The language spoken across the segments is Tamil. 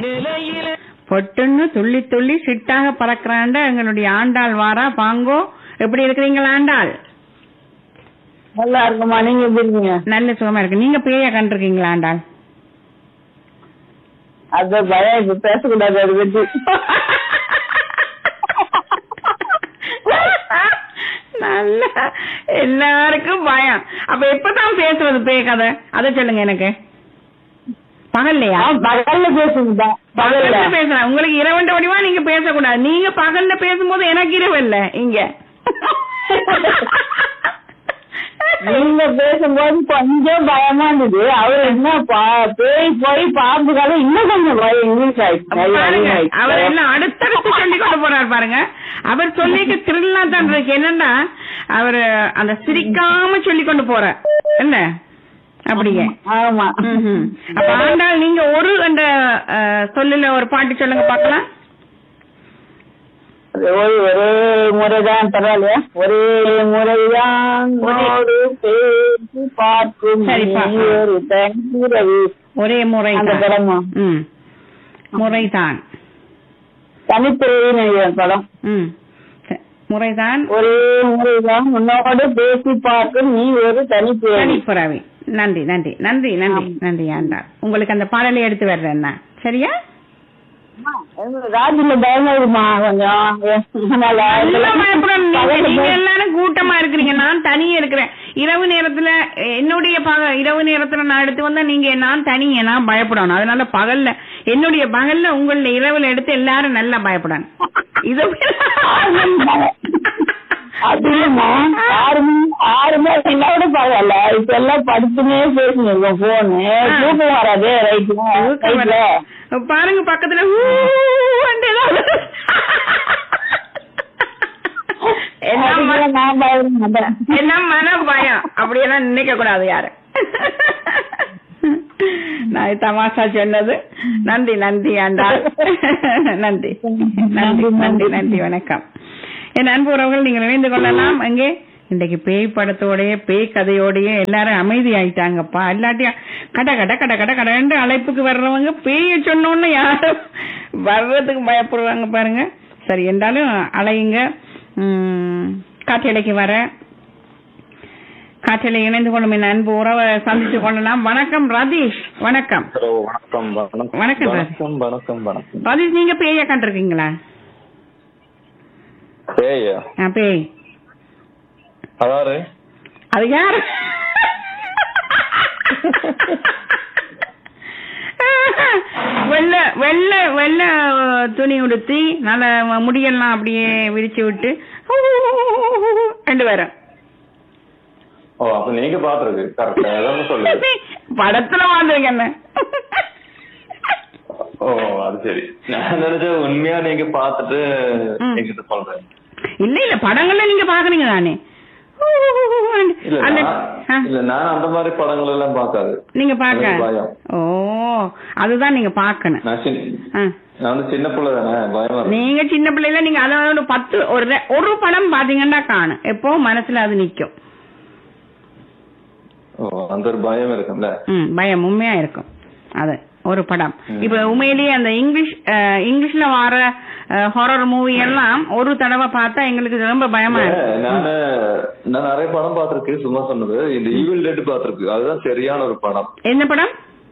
பொட்டுன்னு துள்ளி துள்ளி சிட்டாக பறக்கிறாண்ட எங்களுடைய ஆண்டாள் வாரா. பாங்கோ, எப்படி இருக்கிறீங்களா ஆண்டாள்? நல்லா இருக்குமா, நீங்க எப்படி இருக்கீங்க? நல்ல சுகமா இருக்கு. நீங்க பேய கண்டிருக்கீங்களா ஆண்டாள்? அது பயம், இப்ப பேசக்கூடாது அதை பத்தி. நல்ல எல்லாருக்கும் பயம். அப்ப எப்பதான் பேசுறது பேய் கதை? அதை சொல்லுங்க எனக்கு. பகல்லையா? பகல்ல பேசுங்க. பகல்ல பேசலாம். உங்களுக்கு இரவண்ட வடிவா நீங்க பேசக்கூடாது. நீங்க பகல்ல பேசும்போது எனக்கு இரவு இல்ல இங்க. நீங்க பேசும்போது கொஞ்சம் பயமா இருந்தது. அவர் என்ன பேய் போய் பாம்பு கதை இன்னும் கொஞ்சம் பயம் இங்கிலீஷ் ஆயிடுச்சு. அவர் என்ன அடுத்தடுத்து சொல்லி கொண்டு போறாரு பாருங்க. அவர் சொல்லிக்க திருவிழா தான் இருக்கு. என்னன்னா அவரு அந்த சிரிக்காம சொல்லி கொண்டு போற என்ன அப்படிங்க. ஆமா. அப்ப ஆண்டாள் நீங்க ஒரு அந்த சொல்லுல ஒரு பாட்டு சொல்லுங்க பாக்கலாம். ஒரே முறைதான் பரவாயில்லையா? ஒரே முறைதான் பார்க்கும் ஒரே முறை முறைதான் தனிப்பிறவி படம். முறைதான் ஒரே முறைதான் உன்னோடு பேசி பார்க்கும் நீ ஒரு தனிப்பிறவி. நன்றி நன்றி நன்றி நன்றி நன்றி ஆண்டாள். உங்களுக்கு அந்த பாடலை எடுத்து வர்றேன். சரியா? ராஜில பயமா கொஞ்சம் நீங்க எல்லாரும் கூட்டமா இருக்கிறீங்க, நான் தனியே இருக்கிறேன். இரவு நேரத்துல என்னுடைய இரவு நேரத்துல நான் எடுத்து வந்தா நீங்க நான் தனியே நான் பயப்படணும். அதனால பகல்ல என்னுடைய பகல்ல உங்கள இரவுல எடுத்து எல்லாரும் நல்லா பயப்படணும். இது ஆறுமே என்னோட பரவாயில்ல. இப்ப எல்லாம் படுத்துனே பேசுங்க. போனு தூக்கம் வராது. பாருங்க பக்கத்துல என்ன மன பயம் அப்படியெல்லாம் நினைக்க கூடாது யாரு. நான் தமாஷா சொன்னது. நன்றி நன்றி ஆண்டாள். நன்றி நன்றி நன்றி நன்றி. வணக்கம் என் அன்பு உறவுகள். நீங்கள் இணைந்து கொள்ளலாம். அங்கே இன்றைக்கு பேய் படத்தோடய பேய் கதையோடய எல்லாரும் அமைதி ஆயிட்டாங்கப்பா. எல்லாத்தையும் கட கட கட கட கடன்னு அழைப்புக்கு வர்றவங்க பேய சொன்னோன்னு யாரும் வர்றதுக்கு பயப்படுவாங்க பாருங்க. சரி என்றாலும் அலையுங்க. காற்றலைக்கு வர காற்றலை இணைந்து கொள்ளும் என் அன்பு உறவை சந்திச்சு கொள்ளலாம். வணக்கம் ரதீஷ். வணக்கம். வணக்கம் ரதீஷ். நீங்க பேய கண்டிருக்கீங்களா? பேய் அது யாரு? வெள்ள வெள்ள வெள்ள துணி உடுத்தி நல்ல முடியெல்லாம் அப்படியே விரிச்சு விட்டு ரெண்டு பேரும். நீங்க பாத்துருக்கு படத்துல பாத்துருக்க என்ன? அது சரி. நான் நினைச்சேன் உண்மையா நீங்க பாத்துட்டு சொல்றேன். இல்ல இல்ல படங்கள்ல நீங்க பாக்குறீங்க தானே? நான் அந்த மாதிரி படங்கள் எல்லாம் பாக்காது. நீங்க பாக்க? ஓ, அதுதான் நீங்க பாக்கணும். நான் சின்ன பிள்ளை தானே, பயமா. நீங்க சின்ன பிள்ளைல நீங்க அதோட 10 ஒரு படம் பாத்தீங்கன்னா காணும், எப்போ மனசுல அது நிக்கும். அந்த ஒரு பயம் இருக்கும்ல. பயம் உண்மையா இருக்கும். அது ஒரு படம். இப்ப உண்மையிலேயே அந்த இங்கிலீஷ்ல வர ஹாரர் மூவி எல்லாம் ஒரு தடவை பார்த்தா எங்களுக்கு ரொம்ப பயமா இருக்கு. நான் நிறைய படம் பாத்திருக்கு. சும்மா சொன்னது இந்த ஈவில் டெட் பாத்திருக்கு. அதுதான் சரியான ஒரு படம். என்ன படம்?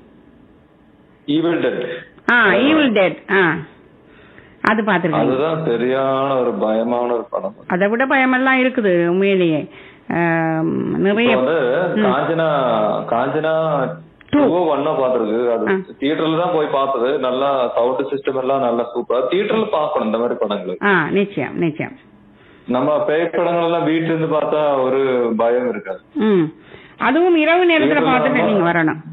Evil dead. Evil dead. அது பாத்திருக்கேன். அதுதான் சரியான ஒரு பயமான ஒரு படம். அதை விட பயமெல்லாம் இருக்குது உண்மையிலேயே நிறைய. காஞ்சனா பாத்துருக்கு. அது தியேட்டர்ல தான் போய் பார்த்தது. நல்லா சவுண்ட் சிஸ்டம் எல்லாம் நல்லா சூப்பர். தியேட்டர்ல பாக்கணும் இந்த மாதிரி படங்கள். நிச்சயம் நிச்சயம். நம்ம பேய் படங்கள் எல்லாம் வீட்டுல இருந்து பார்த்தா ஒரு பயம் இருக்காது. அதுவும் இரவு நேரத்துல பார்த்துட்டு நீங்க வரணும்.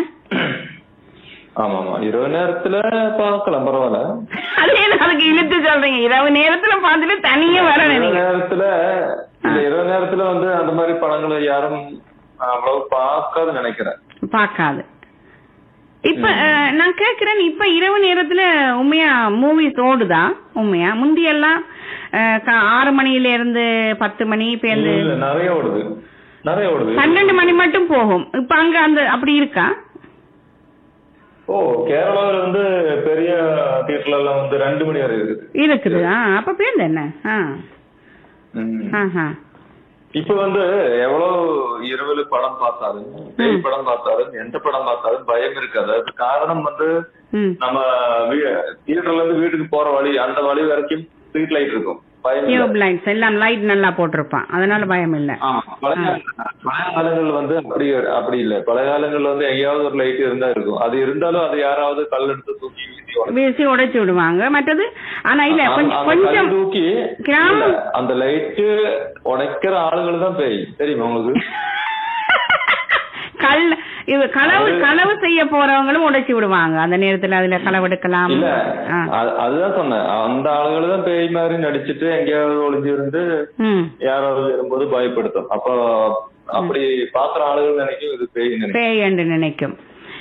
ஆமா ஆமா, இரவு நேரத்துல பாக்கலாம், பரவாயில்ல. அதுக்கு இழுத்து சொல்றீங்க, இரவு நேரத்துல பார்த்துட்டு தனியே வரணும். இரவு நேரத்துல வந்து அந்த மாதிரி படங்களை யாரும் அவ்வளவு பார்க்காது நினைக்கிறேன். பார்க்காது. இப்ப நான் கேக்குறேன், இப்ப இரவு நேரத்துல உண்மையா மூவிஸ் ஓடுதா? உண்மையா முந்தியெல்லாம் 6 மணில இருந்து 10 மணி நிறைய ஓடுது, 12 மணி மட்டும் போகும். இப்ப அங்க அந்த அப்படி இருக்கா? கேரளாவில வந்து பெரிய தியேட்டர்ல எல்லாம் வந்து 2 மணி வரை இருக்குது. அப்ப பேருந்து என்ன? இப்ப வந்து எவ்வளவு இரவுல படம் பார்த்தாலும் பேய் படம் பார்த்தாலும் எந்த படம் பார்த்தாலும் பயம் இருக்காது. அதுக்கு காரணம் வந்து நம்ம தியேட்டர்ல இருந்து வீட்டுக்கு போற வழி, அந்த வழி வரைக்கும் ஸ்ட்ரீட் லைட் இருக்கும், எல்லாம் லைட் நல்லா போட்டிருப்பான், அதனால பயம் இல்ல. பழைய காலங்கள் வந்து அப்படி இல்ல. பழைய காலங்கள்ல வந்து எங்கேயாவது ஒரு லைட் இருந்தா இருக்கும். அது இருந்தாலும் அது யாராவது கல் எடுத்து தூக்கி வீசி உடைச்சு விடுவாங்க. மற்றது ஆனா இல்ல கொஞ்சம் தூக்கி அந்த லைட்டு உடைக்கிற ஆளுகள் தான் பேய், தெரியுமா உங்களுக்கு? களவு செய்ய போறவங்களும் உடைச்சு விடுவாங்க அந்த நேரத்துல, அதுல களவு எடுக்கலாம். அதுதான் சொன்னேன், அந்த ஆளுகள் தான் பேய் மாதிரி நடிச்சிட்டு எங்கேயாவது ஒளிஞ்சு இருந்து யாராவது வரும்போது பயப்படுத்தும். அப்ப அப்படி பாக்குற ஆளுகள் நினைக்கும் இது பேய் என்று நினைக்கும்.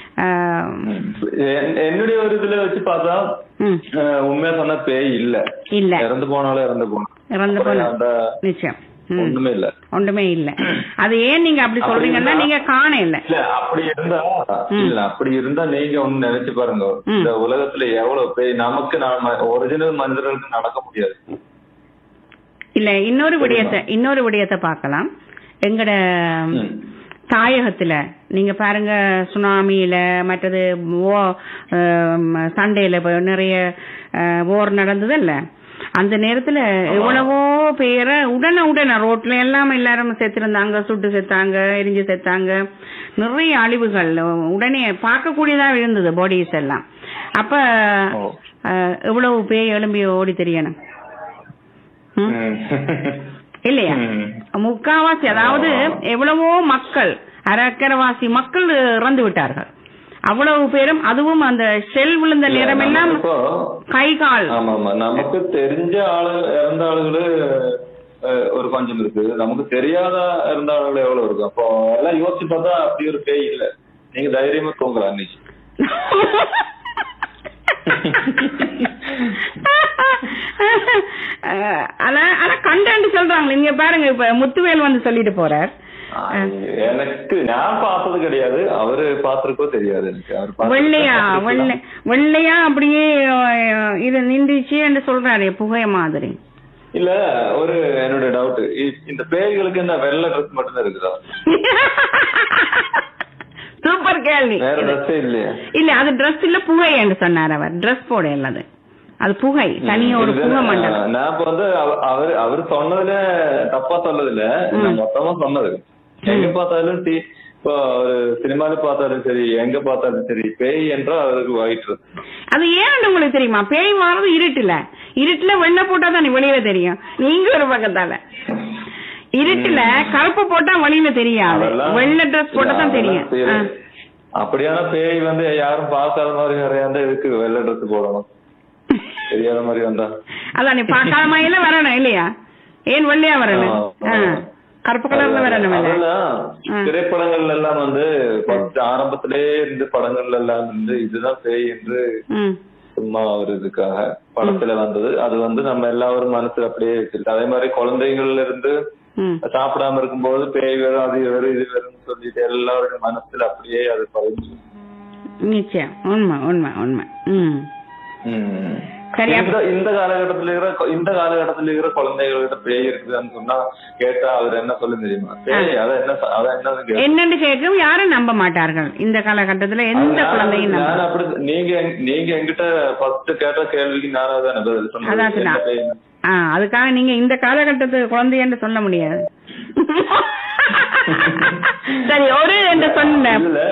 என்னுடைய ஒரு இதுல வச்சு பார்த்தா உண்மையா சொன்ன பேய் இல்ல, இறந்து போனாலும் இறந்து போன நிச்சயம் ஒண்ணுமே இல்ல. அது ஏன் நீங்க அப்படி சொல்றீங்கன்னா நீங்க காண இல்ல. அப்படி இருந்தா நீங்க ஒண்ணு நினைச்சு பாருங்க, இந்த உலகத்துல எவ்வளவு பேய் நமக்கு ஒரிஜினல் மனிதர்களுக்கு நடக்க முடியாது. இல்ல இன்னொரு விடயத்தை பார்க்கலாம். எங்கட தாயகத்துல நீங்க பாருங்க, சுனாமியில மற்றது சண்டையில நிறைய போர் நடந்தது இல்ல, அந்த நேரத்துல எவ்வளவோ பேரை உடனே ரோட்ல எல்லாரும் செத்துருந்தாங்க, சுட்டு செத்தாங்க, எரிஞ்சு செத்தாங்க, நிறைய அழிவுகள் உடனே பார்க்கக்கூடியதா இருந்தது பாடிஸ் எல்லாம். அப்ப எவ்வளவு பேய் எழும்பி ஓடி தெரியணும் இல்லையா? முக்காவாசி, அதாவது எவ்வளவோ மக்கள், அரக்கரவாசி மக்கள் இறந்து விட்டார்கள், அவ்வளவு பேரும். அதுவும் அந்த ஷெல் விழுந்த நேரம் எல்லாம் கை கால். நமக்கு தெரிஞ்ச இறந்த ஆளுகளு ஒரு கொஞ்சம் இருக்கு, நமக்கு தெரியாத இறந்த ஆளுகள் எவ்வளவு இருக்கு. அப்போ எல்லாம் யோசிச்சு பார்த்தா அப்படி ஒரு பேய் இல்ல. நீங்க தைரியமா தூங்கலாம் அன்னைக்கு. ஆனா கண்டென்ட் சொல்றாங்க. நீங்க பாருங்க, இப்ப முத்துவேல் வந்து சொல்லிட்டு போறார், எனக்கு நான் பார்த்தது கிடையாது, அவரு பாத்திருக்கோ தெரியாது எனக்கு. வெள்ளையா அப்படியே இது நின்றுச்சு என்று சொல்றாரு, புகை மாதிரி. இல்ல, ஒரு என்னோட டவுட், இந்த பேய்களுக்கு என்ன வெள்ளை ட்ரெஸ் மட்டும் தான் இருக்குதா? சூப்பர் கேள்வி. வேற ட்ரெஸ் இல்லையா? இல்ல, அது ட்ரெஸ் இல்ல, புகை என்று சொன்னார் அவர். ட்ரெஸ் போட இல்லது, அது புகை, தனியா ஒரு புகை மண்டலம். நான் இப்ப வந்து அவரு சொன்னதுல தப்பா சொல்லதில்ல, மொத்தமா சொன்னது. எங்க பார்த்தாலும் இப்போ ஒரு சினிமால பார்த்தாலும் சரி, எங்க பார்த்தாலும் சரி, பேய் என்றா அதுக்கு வயிற்று. அது ஏன்னு உங்களுக்கு தெரியுமா? பேய் மாறது இருட்டுல வெண்ண போட்டா தான் வெளியில தெரியும். நீங்க ஒரு பக்கத்தால இருட்டுல கருப்பு போட்டா வெளியில தெரியாது, வெள்ளை ட்ரெஸ் போட்டா தான் தெரியும். அப்படியான பேய் வந்து யாரும் பார்க்காத மாதிரி நிறைய இருக்கு, வெள்ளை ட்ரெஸ் போடணும், தெரியாத மாதிரி வந்தா. அதான் நீ பார்க்காத மாதிரில வரணும் இல்லையா? ஏன் வெள்ளையா வரணும், கருப்பு கலர்ல வரணும். திரைப்படங்கள்ல எல்லாம் வந்து ஆரம்பத்திலே இருந்து படங்கள்ல எல்லாம் வந்து இதுதான் பேய் என்று சும்மா ஒரு இதுக்காக படத்துல வந்தது. அது வந்து நம்ம எல்லாரும் மனசுல அப்படியே வச்சிருக்கு. அதே மாதிரி குழந்தைகள்ல இருந்து சாப்பிடாம இருக்கும்போது பேய் வேறும் அது வேறும் இது வேறும் சொல்லிட்டு எல்லாருடைய மனசுல அப்படியே அது பதிஞ்சு. நிச்சயம், உண்மை உண்மை உண்மை. இந்த காலகட்டத்துல இருக்கிற குழந்தைகள்கிட்ட பேய் இருக்குதுன்னு சொன்னா கேட்டா அவர் என்ன சொல்ல தெரியுமா? பேய் என்னன்னு கேட்கும், யாரும் நம்ப மாட்டார்கள் இந்த காலகட்டத்துல, எந்த குழந்தையும். அப்படி நீங்க என்கிட்ட ஃபர்ஸ்ட் கேட்ட கேள்விக்கு நானா தானே பதில் சொன்னேன். அதுக்காக நீங்க இந்த காலகட்டத்து குழந்தைன்னு சொல்ல முடியாது. சரி, ஒரு என்று சொல்லுங்க.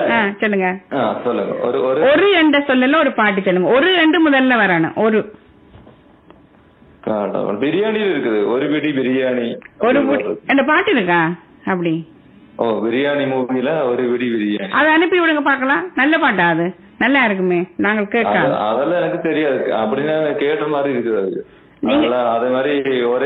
ஒரு என்ற சொல்லல ஒரு பாட்டு சொல்லுங்க. ஒரு என்று முதல்ல வரணும். ஒரு பிரியாணி இருக்குது, ஒரு பிடி பிரியாணி, ஒரு அந்த பாட்டு இருக்கா? அப்படி பிரியாணி மூவில ஒரு பிடி பிரியாணி, அதை அனுப்பி விடுங்க பாக்கலாம். நல்ல பாட்டா? அது நல்லா இருக்குமே, நாங்க கேட்கலாம். அதெல்லாம் எனக்கு தெரியாது, அப்படின்னு கேட்ட மாதிரி இருக்குது. அதே மாதிரி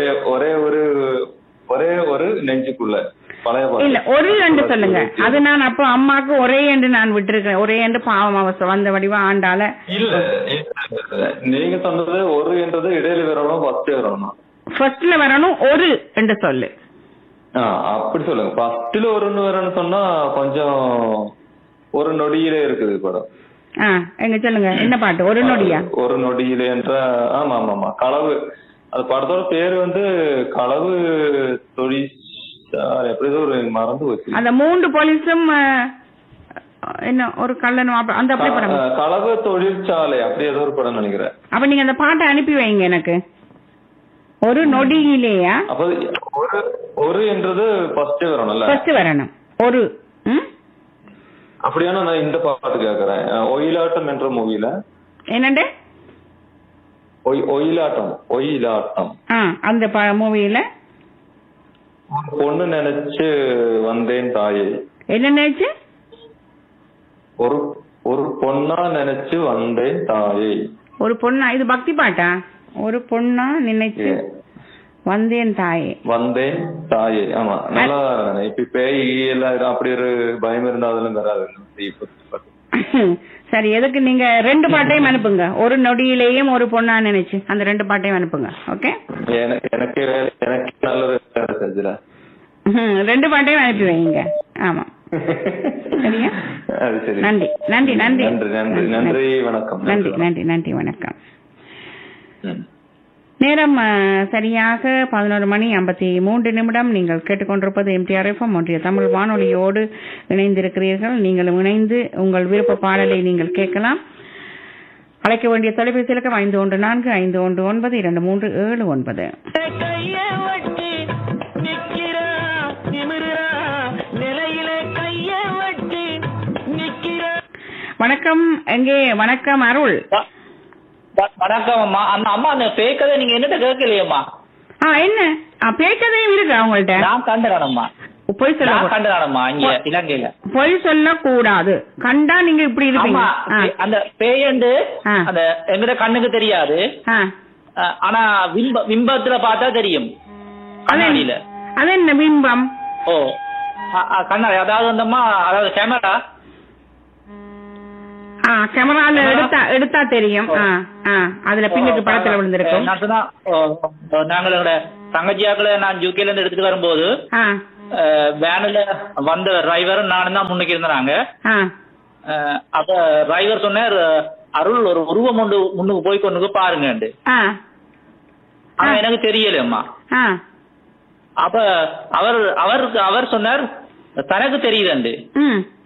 ஒரே ஒரு நெஞ்சுக்குள்ள இல்ல, ஒரு என்று சொல்லுங்க. அது நான் அப்போ அம்மாக்கு ஒரே என்று நான் விட்டுருக்கேன். ஒரே என்று பாவம் அவசரம் வந்த வடிவா ஆண்டால. இல்ல, நீங்க சொன்னது ஒரு என்றது இடையில வரணும், ஃபர்ஸ்ட்ல வரணும். ஒரு என்று சொல்லு, அப்படி சொல்லுங்க. ஃபர்ஸ்ட்ல ஒருன்னு வரணும்னு சொன்னா கொஞ்சம் ஒரு நொடியிலே இருக்குது படம். எங்க சொல்லுங்க, என்ன பாட்டு? ஒரு நொடியா? ஒரு நொடியில என்ற, ஆமா ஆமா ஆமா, களவு. அது படத்தோட பேரு வந்து களவு தொழிற்சாலை, எப்படி ஒரு மறந்து போச்சு. அந்த 3 போலீஸும் என்ன ஒரு கள்ளனும் அந்த அப்படி படம், களவு தொழிற்சாலை அப்படி ஏதோ ஒரு படம் நினைக்கிறேன். அப்ப நீங்க அந்த பாட்டை அனுப்பி வைங்க எனக்கு. ஒரு நொடியிலேயா? அப்ப ஒரு என்றது ஃபர்ஸ்ட் வரணும்ல? ஃபர்ஸ்ட் வரணும். ஒரு அப்படியான நான் இந்த பாட்டு கேக்குறேன். ஒயிலாட்டம் என்ற மூவில என்னண்டு? ஒயிலாட்டம் அந்த மூவில ஒரு பொண்ணு நினைச்சு வந்தேன் தாயே. என்ன நினைச்சு? ஒரு பொண்ணா நினைச்சு வந்தேன் தாயே. ஒரு பொண்ணா? இது பக்தி பாட்டா? ஒரு பொண்ணா நினைச்சு வந்தேன் தாயே. வந்தேன் தாயே, ஆமா. நல்லா இப்ப பேய் எல்லாம் அப்படி ஒரு பயம் இருந்தாலும் வராது. சரி, எதுக்கு நீங்க 2 பாட்டையும் அனுப்புங்க. ஒரு நொடியிலேயும் ஒரு பொண்ணா நினைச்சு அந்த 2 பாட்டையும் அனுப்புங்க. ஓகே, எனக்கு நல்லது செஞ்சுல 2 பாட்டையும் அனுப்பி வைங்க. ஆமா, சரியா? நன்றி நன்றி நன்றி நன்றி, வணக்கம். நன்றி நன்றி நன்றி, வணக்கம். நேரம் சரியாக 11:53. நீங்கள் கேட்டுக்கொண்டிருப்பது எம்டிஆர் எஃப்எம் ஒன்றிய தமிழ் வானொலியோடு இணைந்திருக்கிறீர்கள். நீங்களும் இணைந்து உங்கள் விருப்ப பாடலை நீங்கள் கேட்கலாம். அழைக்க வேண்டிய தொலைபேசி இலக்கம் 514-519-2379. வணக்கம். எங்கே? வணக்கம் அருள். வணக்கம் அம்மா. அந்த அம்மா அந்த பேக்கதை நீங்க என்னட்ட கேட்கலையம்மா? என்ன பேக்கதையும் இருக்கு அவங்கள்ட்ட? நான் கண்டுறானம்மா. பொய் சொல்ல கண்டுறானம்மா. இங்க இலங்கையில பொய் சொல்ல கூடாது. கண்டா நீங்க இப்படி இருப்பீங்க. அந்த பேயண்டு அந்த எங்கிட்ட கண்ணுக்கு தெரியாது. ஆனா விம்பத்துல பார்த்தா தெரியும். கண்ணாடியில. அது என்ன பிம்பம்? ஓ, கண்ணாடி. அதாவது அந்தம்மா, அதாவது கேமரா. கேமரால எடுத்தா தெரியும். அதுல பின்னுக்கு படத்துல விழுந்திருக்கும். நாங்களோட தங்கச்சியாக்களை நான் யூகேல இருந்து எடுத்துட்டு வரும்போது வேன்ல வந்த டிரைவரும் நானும் தான் முன்னுக்கு இருந்தாங்க. அப்ப டிரைவர் சொன்னார், அருள் ஒரு உருவம் ஒன்று முன்னுக்கு போய் கொண்டு பாருங்க. ஆனா எனக்கு தெரியலம்மா. அப்ப அவர் சொன்னார் தனக்கு தெரியுது.